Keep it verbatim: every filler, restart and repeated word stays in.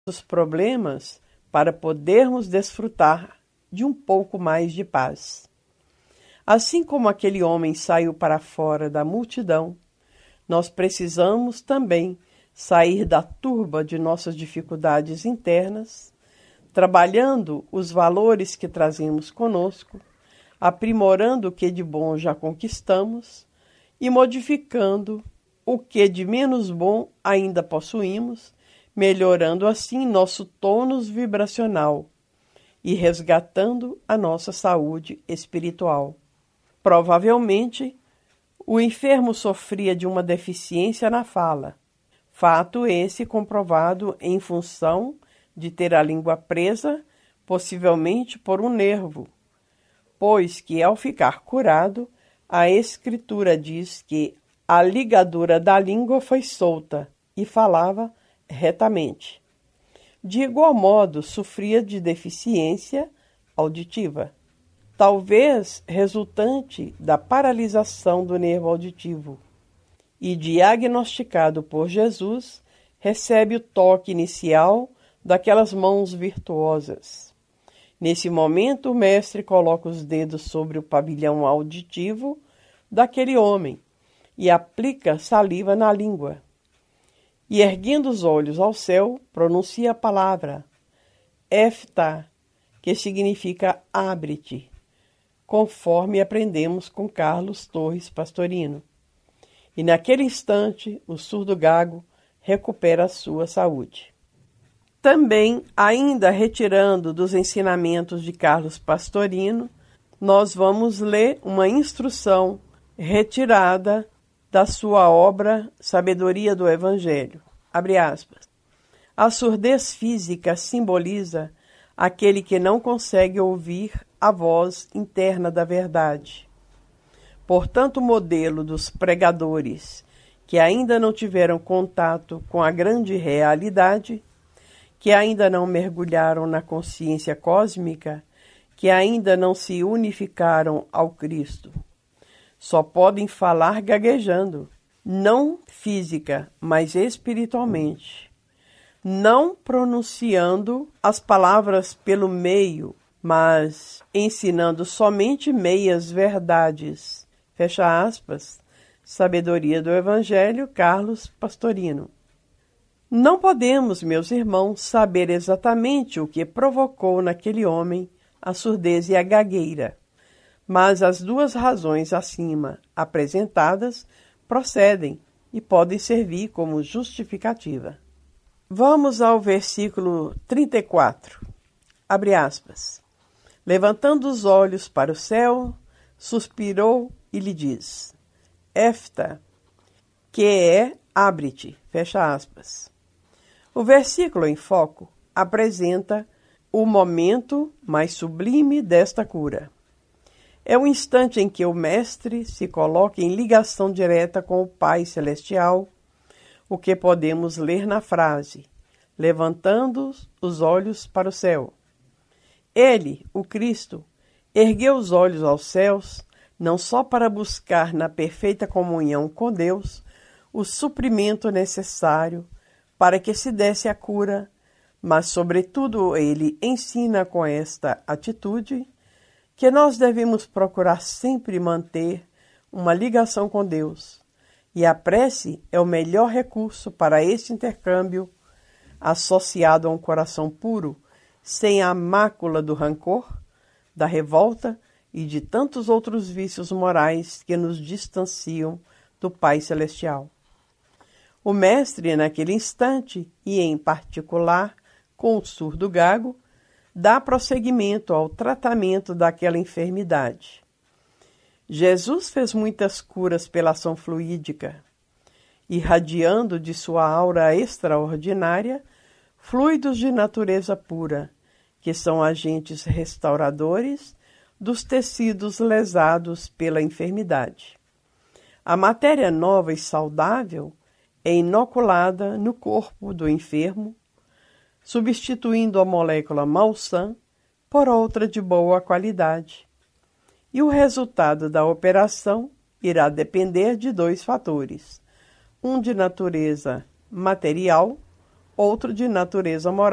os problemas para podermos desfrutar de um pouco mais de paz. Assim como aquele homem saiu para fora da multidão, nós precisamos também sair da turba de nossas dificuldades internas, trabalhando os valores que trazemos conosco, aprimorando o que de bom já conquistamos e modificando o que de menos bom ainda possuímos, melhorando assim nosso tônus vibracional e resgatando a nossa saúde espiritual. Provavelmente, o enfermo sofria de uma deficiência na fala, fato esse comprovado em função de ter a língua presa, possivelmente por um nervo, pois que, ao ficar curado, a Escritura diz que a ligadura da língua foi solta e falava retamente. De igual modo, sofria de deficiência auditiva, talvez resultante da paralisação do nervo auditivo, e diagnosticado por Jesus, recebe o toque inicial daquelas mãos virtuosas. Nesse momento, o mestre coloca os dedos sobre o pavilhão auditivo daquele homem e aplica saliva na língua. E, erguendo os olhos ao céu, pronuncia a palavra Eftá, que significa abre-te, conforme aprendemos com Carlos Torres Pastorino. E naquele instante, o surdo gago recupera a sua saúde. Também, ainda retirando dos ensinamentos de Carlos Pastorino, nós vamos ler uma instrução retirada da sua obra Sabedoria do Evangelho. Abre aspas. A surdez física simboliza aquele que não consegue ouvir a voz interna da verdade. Portanto, o modelo dos pregadores que ainda não tiveram contato com a grande realidade, que ainda não mergulharam na consciência cósmica, que ainda não se unificaram ao Cristo, só podem falar gaguejando, não física, mas espiritualmente, não pronunciando as palavras pelo meio, mas ensinando somente meias verdades. Fecha aspas, Sabedoria do Evangelho, Carlos Pastorino. Não podemos, meus irmãos, saber exatamente o que provocou naquele homem a surdez e a gagueira, mas as duas razões acima apresentadas procedem e podem servir como justificativa. Vamos ao versículo trinta e quatro. Abre aspas. Levantando os olhos para o céu, suspirou e lhe diz, Eftá, que é abre-te, fecha aspas. O versículo em foco apresenta o momento mais sublime desta cura. É o instante em que o mestre se coloca em ligação direta com o Pai Celestial, o que podemos ler na frase, levantando os olhos para o céu. Ele, o Cristo, ergueu os olhos aos céus, não só para buscar na perfeita comunhão com Deus o suprimento necessário para que se desse a cura, mas, sobretudo, ele ensina com esta atitude que nós devemos procurar sempre manter uma ligação com Deus, e a prece é o melhor recurso para esse intercâmbio, associado a um coração puro, sem a mácula do rancor, da revolta e de tantos outros vícios morais que nos distanciam do Pai Celestial. O mestre, naquele instante, e em particular com o surdo gago, dá prosseguimento ao tratamento daquela enfermidade. Jesus fez muitas curas pela ação fluídica, irradiando de sua aura extraordinária fluidos de natureza pura, que são agentes restauradores dos tecidos lesados pela enfermidade. A matéria nova e saudável é inoculada no corpo do enfermo, substituindo a molécula malsã por outra de boa qualidade. E o resultado da operação irá depender de dois fatores, um de natureza material, outro de natureza moral.